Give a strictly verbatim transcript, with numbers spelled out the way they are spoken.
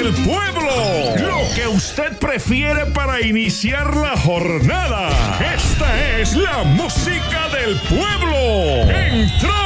del pueblo. Lo que usted prefiere para iniciar la jornada. Esta es la música del pueblo. Entra